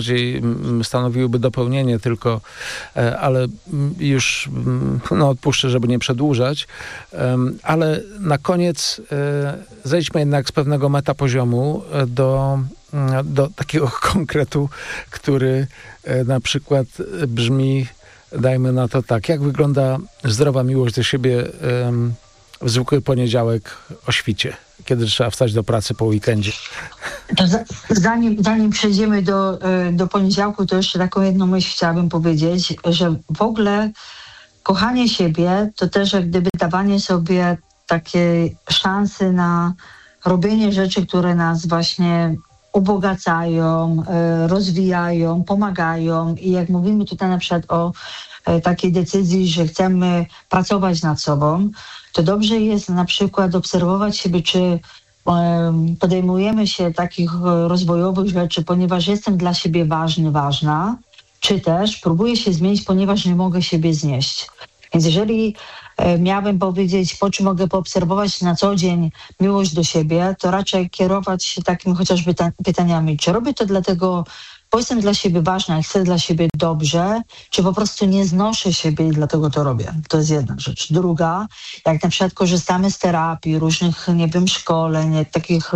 stanowiłyby dopełnienie tylko, ale już odpuszczę, żeby nie przedłużać, ale na koniec zejdźmy jednak z pewnego metapoziomu do takiego konkretu, który na przykład brzmi, dajmy na to tak, jak wygląda zdrowa miłość do siebie w zwykły poniedziałek o świcie, kiedy trzeba wstać do pracy po weekendzie. To zanim przejdziemy do poniedziałku, to jeszcze taką jedną myśl chciałabym powiedzieć, że w ogóle kochanie siebie to też jak gdyby dawanie sobie takiej szansy na robienie rzeczy, które nas właśnie ubogacają, rozwijają, pomagają. I jak mówimy tutaj na przykład o takiej decyzji, że chcemy pracować nad sobą, to dobrze jest na przykład obserwować siebie, czy podejmujemy się takich rozwojowych rzeczy, ponieważ jestem dla siebie ważna, czy też próbuję się zmienić, ponieważ nie mogę siebie znieść. Więc jeżeli miałabym powiedzieć, po czym mogę poobserwować na co dzień miłość do siebie, to raczej kierować się takimi chociażby pytaniami, czy robię to dlatego, bo jestem dla siebie ważna i chcę dla siebie dobrze, czy po prostu nie znoszę siebie i dlatego to robię. To jest jedna rzecz. Druga, jak na przykład korzystamy z terapii, różnych, szkoleń, takich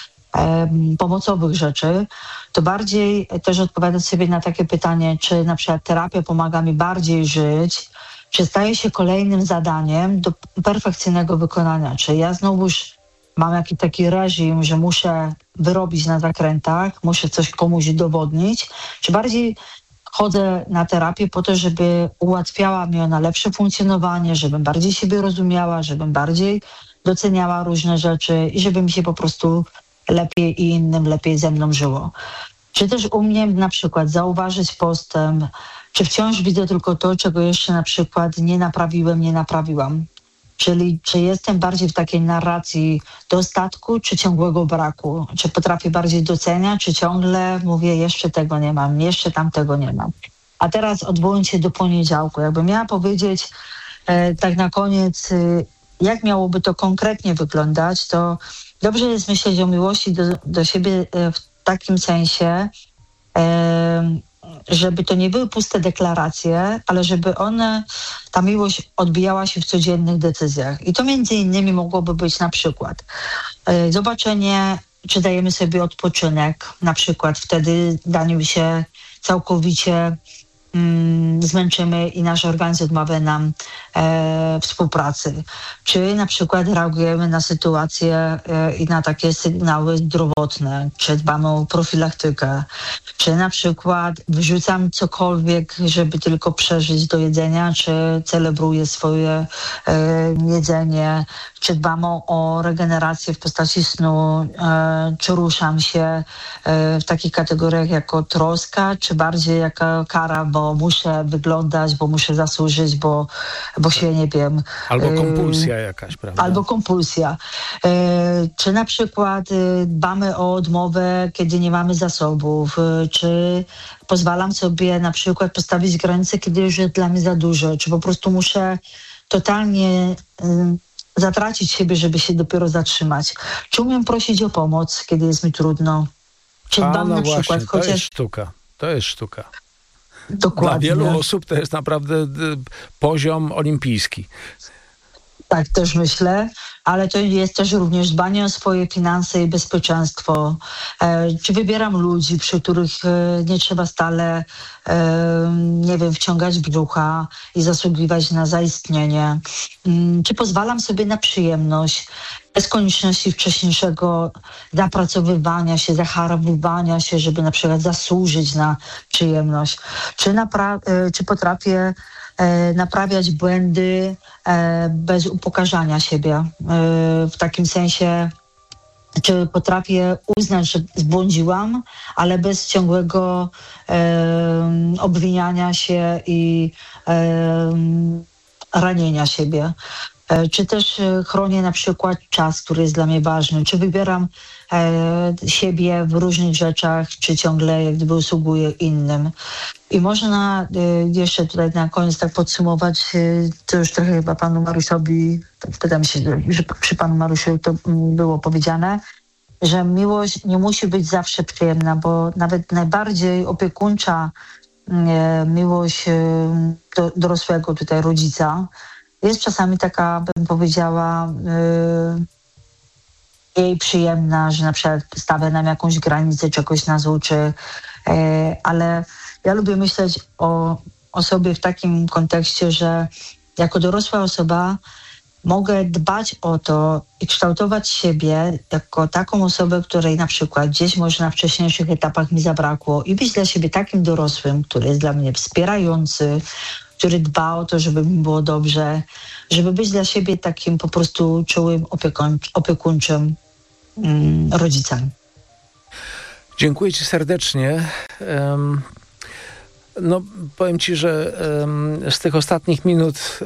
pomocowych rzeczy, to bardziej też odpowiadać sobie na takie pytanie, czy na przykład terapia pomaga mi bardziej żyć, czy staje się kolejnym zadaniem do perfekcyjnego wykonania. Czy ja znowuż mam jakiś taki reżim, że muszę wyrobić na zakrętach, muszę coś komuś udowodnić, czy bardziej chodzę na terapię po to, żeby ułatwiała mi ona lepsze funkcjonowanie, żebym bardziej siebie rozumiała, żebym bardziej doceniała różne rzeczy i żeby mi się po prostu lepiej i innym lepiej ze mną żyło. Czy też umiem na przykład zauważyć postęp, czy wciąż widzę tylko to, czego jeszcze na przykład nie naprawiłam. Czyli czy jestem bardziej w takiej narracji dostatku, czy ciągłego braku? Czy potrafię bardziej doceniać, czy ciągle mówię, jeszcze tego nie mam, jeszcze tamtego nie mam. A teraz odwołując się do poniedziałku, jakbym miała powiedzieć tak na koniec, jak miałoby to konkretnie wyglądać, to dobrze jest myśleć o miłości do siebie w takim sensie, żeby to nie były puste deklaracje, ale żeby ta miłość odbijała się w codziennych decyzjach. I to między innymi mogłoby być na przykład zobaczenie, czy dajemy sobie odpoczynek, na przykład wtedy zanim się całkowicie zmęczymy i nasz organizm odmawia nam współpracy. Czy na przykład reagujemy na sytuacje i na takie sygnały zdrowotne, czy dbamy o profilaktykę, czy na przykład wrzucam cokolwiek, żeby tylko przeżyć do jedzenia, czy celebruję swoje jedzenie, czy dbam o regenerację w postaci snu, czy ruszam się w takich kategoriach jako troska, czy bardziej jako kara, bo muszę wyglądać, bo muszę zasłużyć, bo się nie wiem. Albo kompulsja jakaś, prawda? Albo kompulsja. Czy na przykład dbamy o odmowę, kiedy nie mamy zasobów, czy pozwalam sobie na przykład postawić granice, kiedy już jest dla mnie za dużo, czy po prostu muszę totalnie zatracić siebie, żeby się dopiero zatrzymać. Czy umiem prosić o pomoc, kiedy jest mi trudno? Czy dbam na przykład właśnie, chociaż... To jest sztuka. Dokładnie. Dla wielu osób to jest naprawdę poziom olimpijski. Tak też myślę, ale to jest też również dbanie o swoje finanse i bezpieczeństwo. Czy wybieram ludzi, przy których nie trzeba stale, wciągać brzucha i zasługiwać na zaistnienie. Czy pozwalam sobie na przyjemność, bez konieczności wcześniejszego zapracowywania się, zachorowywania się, żeby na przykład zasłużyć na przyjemność. Czy potrafię naprawiać błędy bez upokarzania siebie. W takim sensie, czy potrafię uznać, że zbłądziłam, ale bez ciągłego obwiniania się i ranienia siebie. Czy też chronię na przykład czas, który jest dla mnie ważny. Czy wybieram siebie w różnych rzeczach, czy ciągle jak gdyby usługuję innym. I można jeszcze tutaj na koniec tak podsumować, to już trochę chyba panu Mariuszowi, wydaje mi się, że przy panu Mariuszu to było powiedziane, że miłość nie musi być zawsze przyjemna, bo nawet najbardziej opiekuńcza miłość dorosłego tutaj rodzica jest czasami taka, bym powiedziała, jej przyjemna, że na przykład stawia nam jakąś granicę, czegoś nas uczy, ale ja lubię myśleć o sobie w takim kontekście, że jako dorosła osoba mogę dbać o to i kształtować siebie jako taką osobę, której na przykład gdzieś może na wcześniejszych etapach mi zabrakło i być dla siebie takim dorosłym, który jest dla mnie wspierający, który dba o to, żeby mi było dobrze, żeby być dla siebie takim po prostu czułym, opiekuńczym rodzicem. Dziękuję Ci serdecznie. No, powiem Ci, że z tych ostatnich minut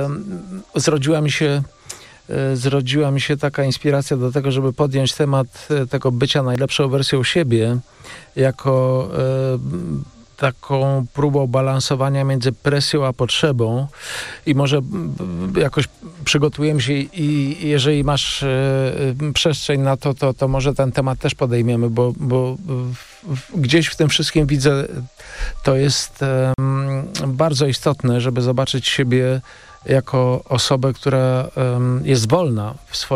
zrodziła mi się taka inspiracja do tego, żeby podjąć temat tego bycia najlepszą wersją siebie jako taką próbą balansowania między presją a potrzebą i może jakoś przygotujemy się i jeżeli masz przestrzeń na to może ten temat też podejmiemy, bo gdzieś w tym wszystkim widzę, to jest bardzo istotne, żeby zobaczyć siebie jako osobę, która jest wolna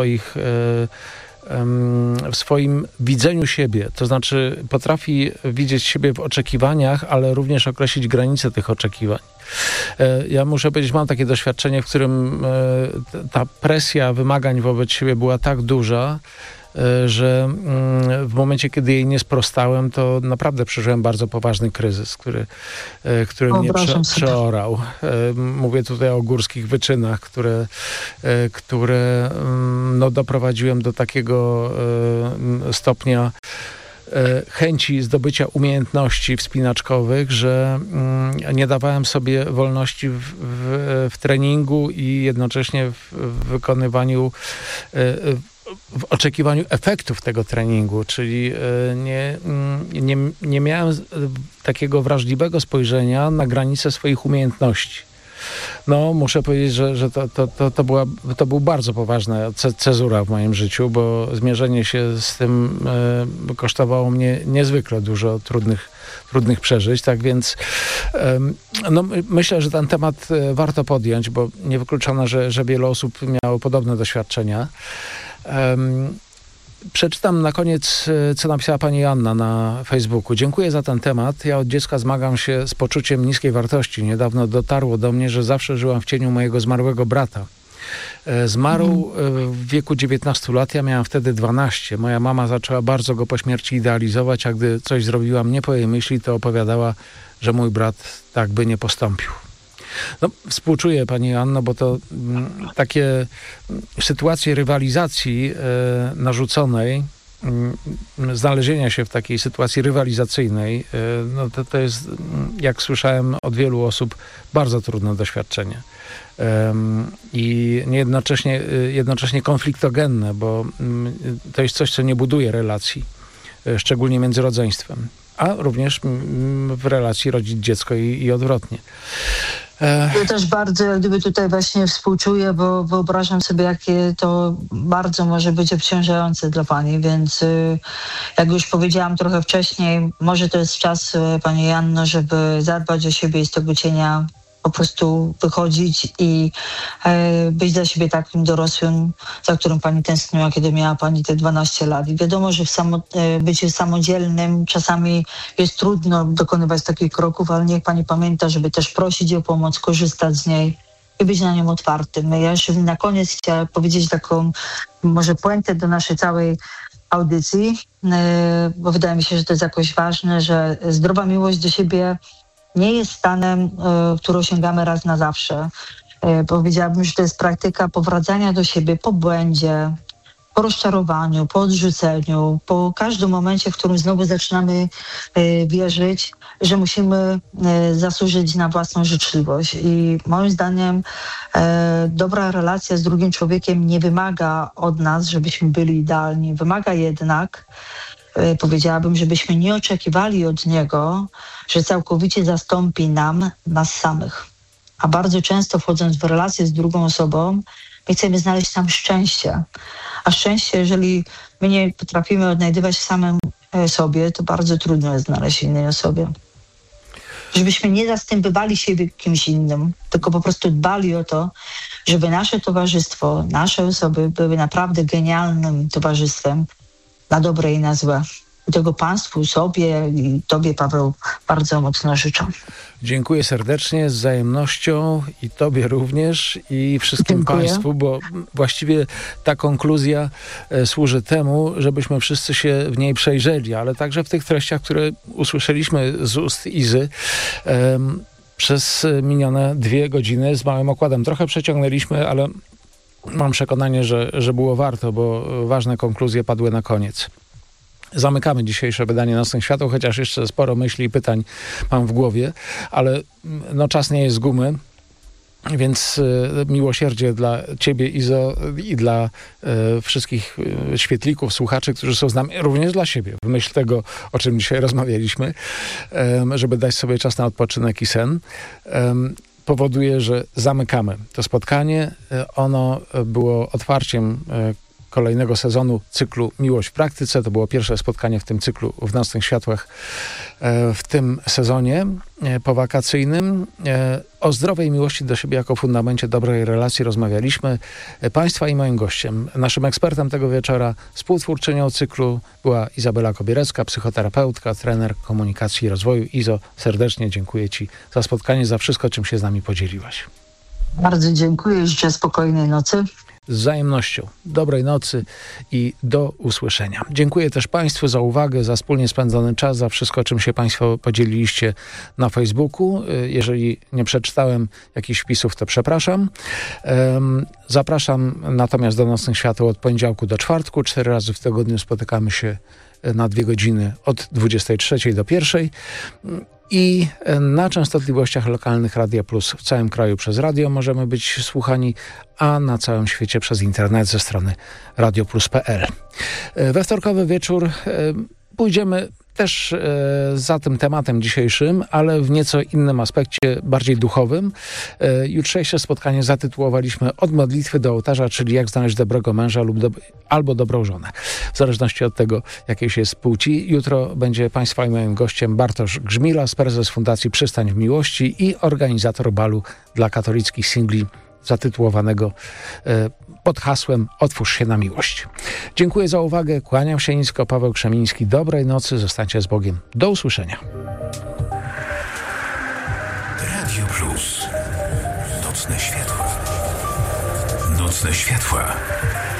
w swoim widzeniu siebie, to znaczy potrafi widzieć siebie w oczekiwaniach, ale również określić granice tych oczekiwań. Ja muszę powiedzieć, mam takie doświadczenie, w którym ta presja wymagań wobec siebie była tak duża, że w momencie, kiedy jej nie sprostałem, to naprawdę przeżyłem bardzo poważny kryzys, który mnie przeorał. Mówię tutaj o górskich wyczynach, które doprowadziłem do takiego stopnia chęci zdobycia umiejętności wspinaczkowych, że nie dawałem sobie wolności w treningu i jednocześnie w wykonywaniu w oczekiwaniu efektów tego treningu, czyli nie miałem takiego wrażliwego spojrzenia na granice swoich umiejętności. No, muszę powiedzieć, że to był bardzo poważna cezura w moim życiu, bo zmierzenie się z tym kosztowało mnie niezwykle dużo trudnych przeżyć, tak więc myślę, że ten temat warto podjąć, bo niewykluczone, że wiele osób miało podobne doświadczenia. Przeczytam na koniec, co napisała pani Joanna na Facebooku. Dziękuję za ten temat. Ja od dziecka zmagam się z poczuciem niskiej wartości. Niedawno dotarło do mnie, że zawsze żyłam w cieniu mojego zmarłego brata. Zmarł w wieku 19 lat, ja miałam wtedy 12. Moja mama zaczęła bardzo go po śmierci idealizować, a gdy coś zrobiłam nie po jej myśli, to opowiadała, że mój brat tak by nie postąpił. No, współczuję pani Joanno, bo to takie sytuacje rywalizacji narzuconej, znalezienia się w takiej sytuacji rywalizacyjnej, to jest, jak słyszałem od wielu osób, bardzo trudne doświadczenie. I jednocześnie konfliktogenne, bo to jest coś, co nie buduje relacji, szczególnie między rodzeństwem, a również w relacji rodzic-dziecko i odwrotnie. Ja też bardzo jak gdyby tutaj właśnie współczuję, bo wyobrażam sobie, jakie to bardzo może być obciążające dla pani, więc jak już powiedziałam trochę wcześniej, może to jest czas, pani Joanno, żeby zadbać o siebie i z tego cienia po prostu wychodzić i być dla siebie takim dorosłym, za którym pani tęskniła, kiedy miała pani te 12 lat. I wiadomo, że bycie samodzielnym czasami jest trudno dokonywać takich kroków, ale niech pani pamięta, żeby też prosić o pomoc, korzystać z niej i być na nią otwartym. Ja jeszcze na koniec chciałam powiedzieć taką może puentę do naszej całej audycji, bo wydaje mi się, że to jest jakoś ważne, że zdrowa miłość do siebie nie jest stanem, który osiągamy raz na zawsze. Powiedziałabym, że to jest praktyka powracania do siebie po błędzie, po rozczarowaniu, po odrzuceniu, po każdym momencie, w którym znowu zaczynamy wierzyć, że musimy zasłużyć na własną życzliwość. I moim zdaniem dobra relacja z drugim człowiekiem nie wymaga od nas, żebyśmy byli idealni. Wymaga jednak, powiedziałabym, żebyśmy nie oczekiwali od niego, że całkowicie zastąpi nas samych. A bardzo często wchodząc w relację z drugą osobą, my chcemy znaleźć tam szczęście. A szczęście, jeżeli my nie potrafimy odnajdywać w samym sobie, to bardzo trudno jest znaleźć innej osobie. Żebyśmy nie zastępowali siebie kimś innym, tylko po prostu dbali o to, żeby nasze towarzystwo, nasze osoby były naprawdę genialnym towarzystwem na dobre i na złe. I tego Państwu, sobie i Tobie, Paweł, bardzo mocno życzę. Dziękuję serdecznie, z wzajemnością i Tobie również i wszystkim Państwu, bo właściwie ta konkluzja służy temu, żebyśmy wszyscy się w niej przejrzeli, ale także w tych treściach, które usłyszeliśmy z ust Izy przez minione 2 godziny z małym okładem. Trochę przeciągnęliśmy, ale mam przekonanie, że było warto, bo ważne konkluzje padły na koniec. Zamykamy dzisiejsze wydanie Nocnych Świateł, chociaż jeszcze sporo myśli i pytań mam w głowie, ale czas nie jest z gumy, więc miłosierdzie dla Ciebie, Izo, i dla wszystkich świetlików, słuchaczy, którzy są z nami, również dla siebie, w myśl tego, o czym dzisiaj rozmawialiśmy, żeby dać sobie czas na odpoczynek i sen, powoduje, że zamykamy to spotkanie. Ono było otwarciem kolejnego sezonu cyklu Miłość w praktyce. To było pierwsze spotkanie w tym cyklu w Nocnych Światłach w tym sezonie powakacyjnym. O zdrowej miłości do siebie jako fundamencie dobrej relacji rozmawialiśmy. Państwa i moim gościem, naszym ekspertem tego wieczora, współtwórczynią cyklu była Izabela Kobierecka, psychoterapeutka, trener komunikacji i rozwoju. Izo, serdecznie dziękuję Ci za spotkanie, za wszystko, czym się z nami podzieliłaś. Bardzo dziękuję, życzę spokojnej nocy. Z wzajemnością. Dobrej nocy i do usłyszenia. Dziękuję też Państwu za uwagę, za wspólnie spędzony czas, za wszystko, czym się Państwo podzieliliście na Facebooku. Jeżeli nie przeczytałem jakichś wpisów, to przepraszam. Zapraszam natomiast do Nocnych Świateł od poniedziałku do czwartku. 4 razy w tygodniu spotykamy się na 2 godziny od 23 do 1. I na częstotliwościach lokalnych Radia Plus w całym kraju przez radio możemy być słuchani, a na całym świecie przez internet ze strony radioplus.pl. We wtorkowy wieczór pójdziemy też za tym tematem dzisiejszym, ale w nieco innym aspekcie, bardziej duchowym. Jutrzejsze spotkanie zatytułowaliśmy Od modlitwy do ołtarza, czyli jak znaleźć dobrego męża albo dobrą żonę. W zależności od tego, jakiejś jest płci. Jutro będzie Państwa i moim gościem Bartosz Grzmilas, prezes Fundacji Przystań w Miłości i organizator balu dla katolickich singli zatytułowanego pod hasłem Otwórz się na miłość. Dziękuję za uwagę, kłaniam się nisko, Paweł Krzemiński. Dobrej nocy, zostańcie z Bogiem. Do usłyszenia. Radio Plus. Nocne światła. Nocne światła.